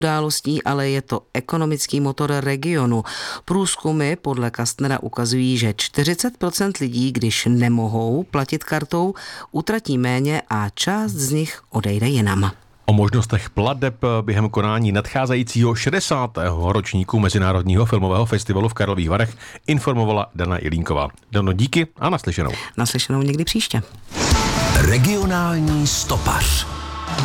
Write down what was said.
událostí, ale je to ekonomický motor regionu. Průzkumy podle Kastnera ukazují, že 40% lidí, když nemohou platit kartou, utratí méně a část z nich odejde jinam. O možnostech plateb během konání nadcházejícího 60. ročníku Mezinárodního filmového festivalu v Karlových Varech informovala Dana Jelínková. Dano, díky a naslyšenou. Naslyšenou někdy příště. Regionální stopař.